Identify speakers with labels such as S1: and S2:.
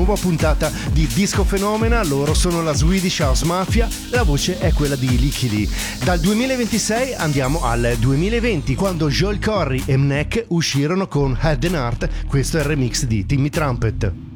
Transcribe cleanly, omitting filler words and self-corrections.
S1: nuova puntata di Disco Fenomena. Loro sono la Swedish House Mafia, la voce è quella di Licky Lee. Dal 2026 andiamo al 2020, quando Joel Corry e Mnek uscirono con Head and Heart. Questo è il remix di Timmy Trumpet.